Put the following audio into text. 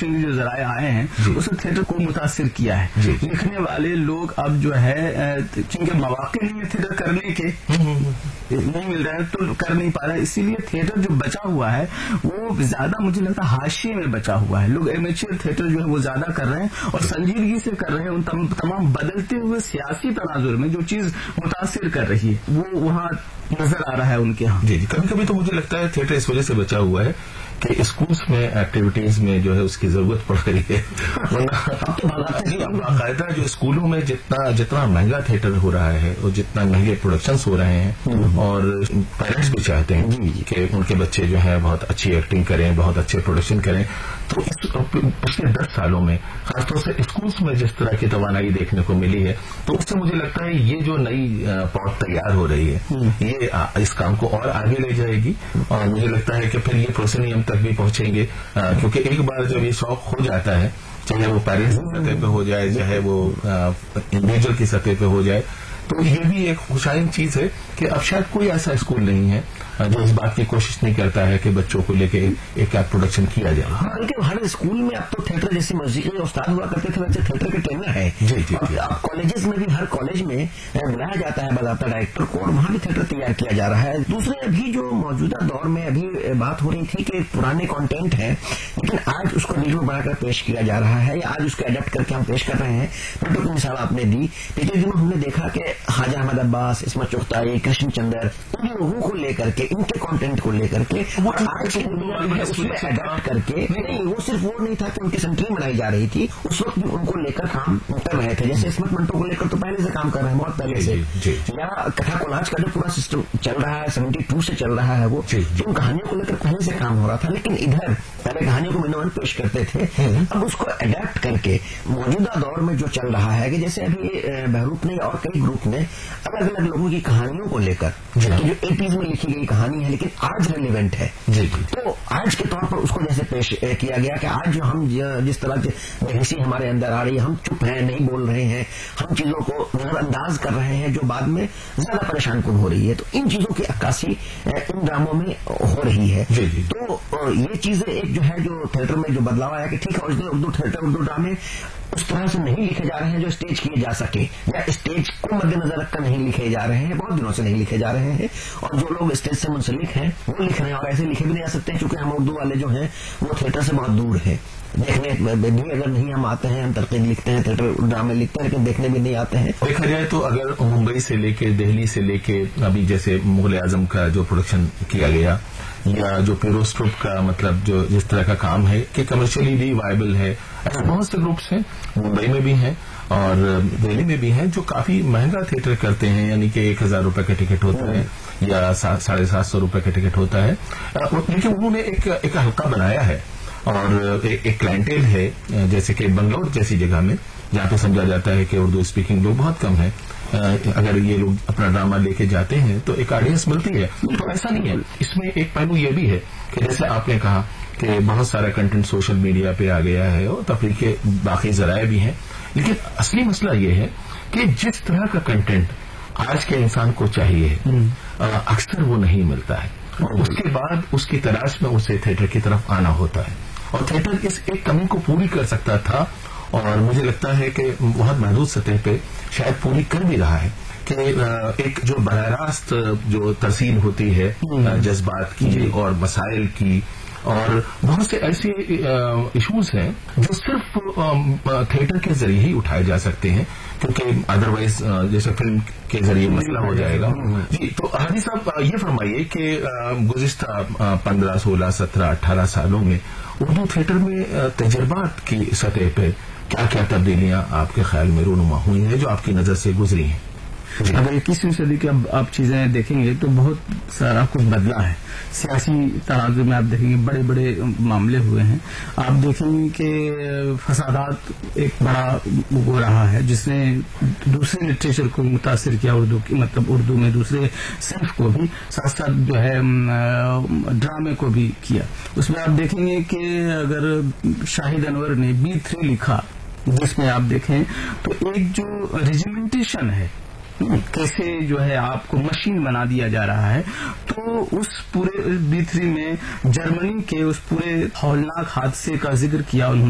Communication के जो जराए आए हैं उसने थिएटर को मुतासिर किया है। लिखने वाले लोग अब जो है क्योंकि मौके नहीं है थिएटर करने के, नहीं मिल रहा है तो कर नहीं पा रहा है, इसीलिए थिएटर जो बचा हुआ है वो ज्यादा मुझे लगता है हाशिए में बचा हुआ है। लोग एमेच्योर थिएटर जो है वो ज्यादा कर रहे हैं और संजीदगी से कर रहे हैं। उन तमाम बदलते हुए सियासी तनाजुर में जो चीज मुतासिर कर रही है वो वहाँ नजर आ रहा है उनके यहाँ। जी, कभी कभी तो मुझे लगता है थिएटर इस वजह से बचा हुआ है कि स्कूल्स में एक्टिविटीज में जो है उसकी जरूरत पड़ रही है। बाकायदा जो स्कूलों में जितना महंगा थिएटर हो रहा है और जितना महंगे प्रोडक्शंस हो रहे हैं और पेरेंट्स भी चाहते हैं कि उनके बच्चे जो है बहुत अच्छी एक्टिंग करें, बहुत अच्छे प्रोडक्शन करें, तो पिछले 10 सालों में खासतौर से स्कूल्स में जिस तरह की तवानाई देखने को मिली है तो उससे मुझे लगता है ये जो नई पॉट तैयार हो रही है ये इस काम को और आगे ले जाएगी और मुझे लगता है कि फिर ये प्रोसेनियम तक भी पहुंचेंगे, क्योंकि एक बार जब ये शौक हो जाता है, चाहे वो पेरेंट्स की सतह पे हो जाए, चाहे वो इंडिविजुअल की सतह पे हो जाए, तो ये भी एक खुशाइन चीज है कि अब शायद कोई ऐसा स्कूल नहीं है जो इस बात की कोशिश नहीं करता है कि बच्चों को लेके एक प्रोडक्शन किया जाए। हाँ, लेकिन हर स्कूल में अब तो थिएटर जैसे मस्जिद में उस्ताद हुआ करते थे वैसे थिएटर के ट्रेनर है। जी। अब कॉलेजेस में भी हर कॉलेज में बुलाया जाता है बाकायदा डायरेक्टर को और वहाँ भी थिएटर तैयार किया जा रहा है। दूसरे अभी जो मौजूदा दौर में अभी बात हो रही थी कि पुराने कॉन्टेंट है लेकिन आज उसको रील में बनाकर पेश किया जा रहा है या आज उसको एडेप्ट करके हम पेश कर रहे हैं। पिंटू की मिसाल आपने दी, पिछले दिनों हमने देखा कि ख्वाजा अहमद अब्बास, इस्मत चुगताई, कृष्ण चंद्र, इन लोगों को लेकर के, इनके कंटेंट को लेकर के आज की दुनिया में उसमें एडप्ट करके नहीं, वो सिर्फ वो नहीं था कि उनकी सेंट्री बनाई जा रही थी, उस वक्त भी उनको लेकर काम कर रहे थे। जैसे इस्मत मंटो को लेकर तो पहले से काम कर रहे हैं, बहुत पहले से। या कथा कोलाज का जो पूरा सिस्टम चल रहा है 72 से चल रहा है, वो उन कहानियों को लेकर पहले से काम हो रहा था। लेकिन इधर पहले कहानियों को मिनोन पेश करते थे, अब उसको एडेप्ट करके मौजूदा दौर में जो चल रहा है कि जैसे अभी बहरूप ने और कई ग्रुप ने अलग अलग लोगों की कहानियों को लेकर जो 80s में लिखी गई कहानी है लेकिन आज रेलिवेंट है, तो आज के तौर पर उसको जैसे पेश किया गया कि आज जो हम जिस तरह बेहिसी हमारे अंदर आ रही है, हम चुप हैं, नहीं बोल रहे हैं, हम चीजों को नजरअंदाज कर रहे हैं जो बाद में ज्यादा परेशान कुन हो रही है, तो इन चीजों की अक्कासी इन ड्रामों में हो रही है। तो ये चीजें एक जो है जो थिएटर में जो बदलाव आया कि ठीक है ओरिजिनल उर्दू थिएटर, उर्दू ड्रामे उस तरह से नहीं लिखे जा रहे हैं जो स्टेज किए जा सके या स्टेज को मद्देनजर रखकर नहीं लिखे जा रहे हैं, बहुत दिनों से नहीं लिखे जा रहे हैं और जो लोग स्टेज से मुंसलिक हैं वो लिख रहे हैं और ऐसे लिखे भी नहीं आ सकते क्योंकि हम उर्दू वाले जो हैं वो थिएटर से बहुत दूर है। देखने भी अगर नहीं हम आते हैं, हम तरकीब लिखते हैं, थिएटर ड्रामे लिखते हैं लेकिन देखने भी नहीं आते हैं। देखा जाए तो अगर मुंबई से लेके दिल्ली से लेके अभी जैसे मुगल आजम का जो प्रोडक्शन किया गया या जो पेरोस्ट्रोप का मतलब जो जिस तरह का काम है कि कमर्शियली भी वायबल है, ऐसे बहुत से ग्रुप्स हैं मुंबई में भी हैं और दिल्ली में भी हैं जो काफी महंगा थिएटर करते हैं, यानी कि 1000 रुपए का टिकट होता है या 750 रुपए का टिकट होता है, लेकिन उन्होंने एक हल्का बनाया है और एक क्लाइंटेल है जैसे कि बंगलौर जैसी जगह में जहाँ पे समझा जाता है कि उर्दू स्पीकिंग लोग बहुत कम है, अगर ये लोग अपना ड्रामा लेके जाते हैं तो एक ऑडियंस मिलती है। तो ऐसा नहीं है, इसमें एक पहलू ये भी है कि जैसे आपने कहा कि बहुत सारा कंटेंट सोशल मीडिया पे आ गया है और तफरीह के बाकी जराए भी हैं, लेकिन असली मसला ये है कि जिस तरह का कंटेंट आज के इंसान को चाहिए अक्सर वो नहीं मिलता है और उसके बाद उसकी तलाश में उसे थिएटर की तरफ आना होता है और थिएटर इस एक कमी को पूरी कर सकता था और मुझे लगता है कि बहुत महदूद सतह पे शायद पूरी कर भी रहा है कि एक जो बराह रास्त जो तरसील होती है जज्बात की और मसाइल की और बहुत से ऐसे इश्यूज हैं जो सिर्फ थिएटर के जरिए ही उठाए जा सकते हैं क्योंकि अदरवाइज जैसे फिल्म के जरिए मसला हो जाएगा। जी, तो हाजी साहब ये फरमाइए कि गुज़िश्ता 15, 16, 17, 18 सालों में उर्दू थिएटर में तजर्बात की सतह पे क्या क्या तब्दीलियां आपके ख्याल में रूनुमा हुई हैं जो आपकी नजर से गुजरी हैं? अगर 21वीं सदी की आप चीजें देखेंगे तो बहुत सारा कुछ बदला है। सियासी तनाज़ुर में आप देखेंगे बड़े बड़े मामले हुए हैं। आप देखेंगे कि फसादात एक बड़ा हो रहा है जिसने दूसरे लिटरेचर को मुतासिर किया, उर्दू की मतलब उर्दू में दूसरे सिर्फ को भी, साथ साथ जो है ड्रामे को भी किया। उसमें आप देखेंगे कि अगर शाहिद अनवर ने B3 लिखा जिसमें आप देखें तो एक जो रेजिमेंटेशन है कैसे जो है आपको मशीन बना दिया जा रहा है, तो उस पूरे B3 में जर्मनी के उस पूरे हौलनाक हादसे का जिक्र किया उन्होंने।